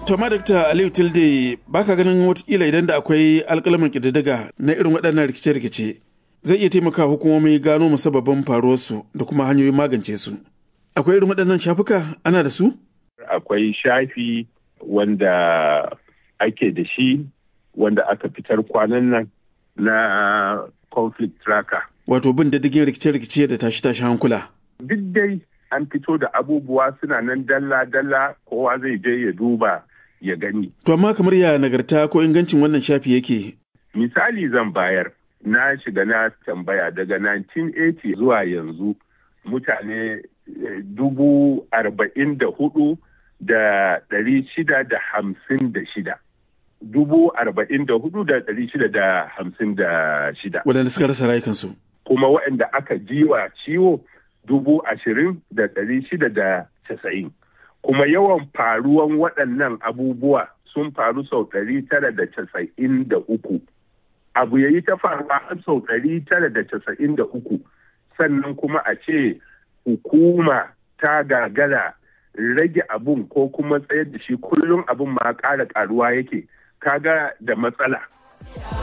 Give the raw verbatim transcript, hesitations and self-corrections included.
To ma Dakta Aliyu Tilde baka ganin watakila idan da akwai alƙalamin ƙididdiga na irin waɗannan rikice-rikice zai iya taimaka hukumomi gano musabbabin faruwarsu da kuma hanyoyin magance su. Akwai irin waɗannan shafuka ana da su? Akwai shafi wanda ake da shi wanda aka fitar kwanan nan na conflict tracker. Wato bin diddigin rikice-rikice da tashi-tashi hankula. Duk dai an fito da abubuwa suna nan dalla-dalla kowa zai je ya duba ya gani. To amma kamar ya nagarta ko ingancin wannan shafi yake? Misali zan bayar, na shiga na tambaya daga nineteen eighty zuwa yanzu mutane dubu arba'in da hudu da ɗari shida da hamsin da shida. Dubu arba'in da hudu da ɗari shida da hamsin da shida. Waɗanda suka rasa rayukansu. Kuma waɗanda aka jiwa ciwo dubu ashirin da ɗari shida da casa'in. Kuma yawan faruwan waɗannan abubuwa sun faru sau ɗari tara da casa'in da uku. Abu ya yi ta faruwa har sau ɗari tara da casa'in da uku. Sannan kuma a ce hukuma ta gagara rage abun ko kuma tsayar da shi kullum abun ma ƙara ƙaruwa yake. Kaga da matsala.